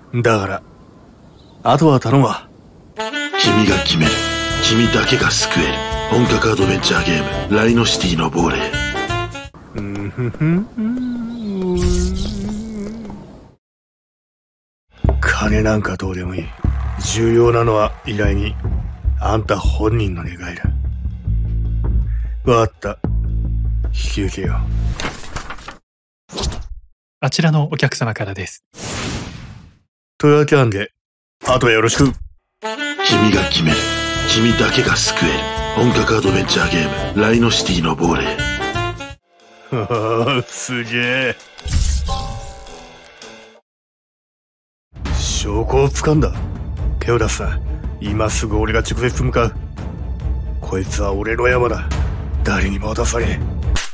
だから、あとは頼むわ。 君が決める。君だけが救える。本格アドベンチャーゲーム、ライノシティの亡霊。 金なんかどうでもいい。重要なのは依頼人。あんた本人の願いだ。わかった。引き受けよう。 あちらのお客様からです。 というわけなんで、あとはよろしく。 君が決める。君だけが救える。本格アドベンチャーゲーム、ライノシティの亡霊。 すげえ。証拠を掴んだ。手を出すな。今すぐ俺が直接向かう。こいつは俺の山だ。誰にも渡さねえ。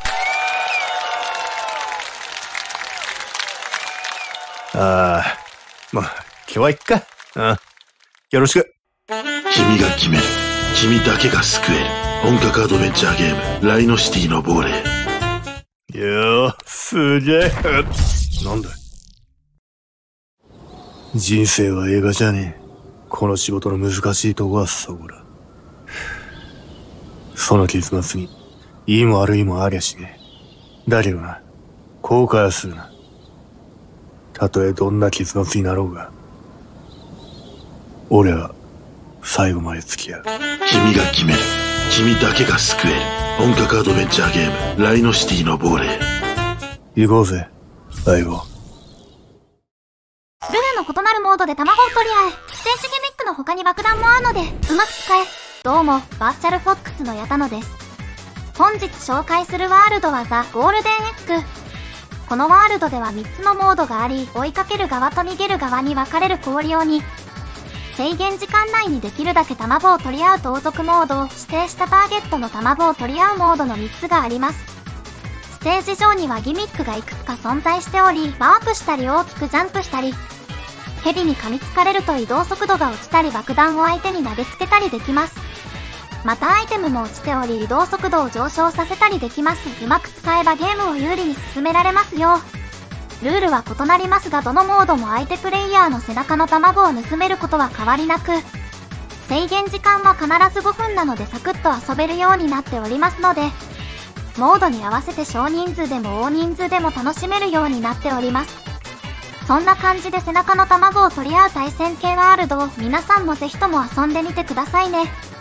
まあ、今日はいっか。よろしく。 君が決める。君だけが救える。本格アドベンチャーゲーム、ライノシティの亡霊。 すげえ。なんだ。人生は映画じゃねえ。この仕事の難しいとこはそこだ。その結末に、いいも悪いもありゃしねえ。だけどな、後悔はするな。たとえどんな結末になろうが、俺は最後まで付き合う。 君が決める。君だけが救える。本格アドベンチャーゲーム、ライノシティの亡霊。 行こうぜ、相棒。 ルーの異なるモードで卵を取り合え。ステージギミックの他に爆弾もあるので、うまく使え。どうも、バーチャルフォックスの矢田野です。本日紹介するワールドはザ・ゴールデンエッグ。このワールドでは3つのモードがあり、追いかける側と逃げる側に分かれる氷用に、制限時間内にできるだけ卵を取り合う同族モード、指定したターゲットの卵を取り合うモードの3つがあります。ステージ上にはギミックがいくつか存在しており、ワープしたり大きくジャンプしたり、ヘビに噛みつかれると移動速度が落ちたり爆弾を相手に投げつけたりできます。またアイテムも落ちており移動速度を上昇させたりできます。うまく使えばゲームを有利に進められますよ。ルールは異なりますが、どのモードも相手プレイヤーの背中の卵を盗めることは変わりなく、制限時間は必ず5分なのでサクッと遊べるようになっておりますので、モードに合わせて少人数でも大人数でも楽しめるようになっております。そんな感じで背中の卵を取り合う対戦系ワールドを皆さんもぜひとも遊んでみてくださいね。